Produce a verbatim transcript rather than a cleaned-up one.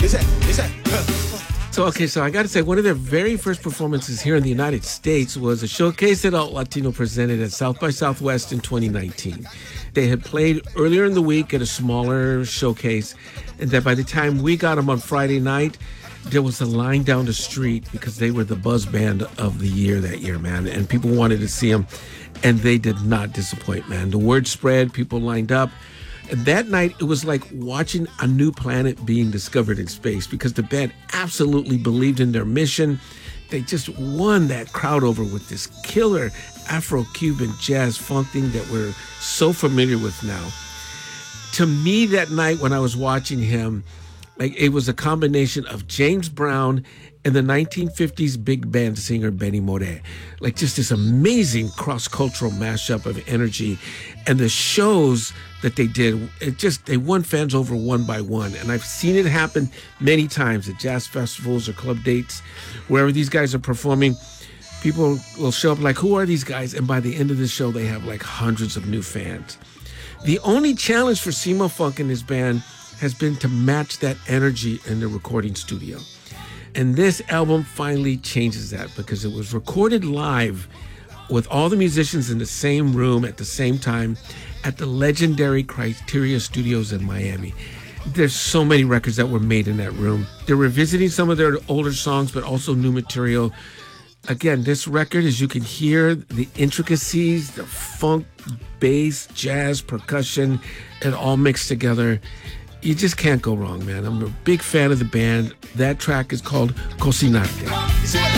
So, okay, so I got to say, one of their very first performances here in the United States was a showcase that Alt Latino presented at South by Southwest in twenty nineteen. They had played earlier in the week at a smaller showcase, and that by the time we got them on Friday night, there was a line down the street because they were the buzz band of the year that year, man, and people wanted to see them, and they did not disappoint, man. The word spread, people lined up. And that night, it was like watching a new planet being discovered in space because the band absolutely believed in their mission. They just won that crowd over with this killer Afro-Cuban jazz funk thing that we're so familiar with now. To me, that night when I was watching him, like it was a combination of James Brown and the nineteen fifties big band singer Benny Moré. Like just this amazing cross-cultural mashup of energy. And the shows that they did, it just, they won fans over one by one. And I've seen it happen many times at jazz festivals or club dates, wherever these guys are performing. People will show up like, who are these guys? And by the end of the show, they have like hundreds of new fans. The only challenge for Simo Funk and his band has been to match that energy in the recording studio. And this album finally changes that because it was recorded live with all the musicians in the same room at the same time at the legendary Criteria Studios in Miami. There's so many records that were made in that room. They're revisiting some of their older songs, but also new material. Again, this record, as you can hear, the intricacies, the funk, bass, jazz, percussion, it all mixed together. You just can't go wrong, man. I'm a big fan of the band. That track is called Cocinarte.